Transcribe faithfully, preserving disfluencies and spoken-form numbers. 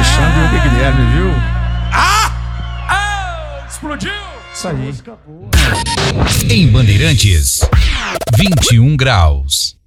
Alexandre e Guilherme, viu? Ah! Ah! Explodiu! Isso aí. Em Bandeirantes, vinte e um graus.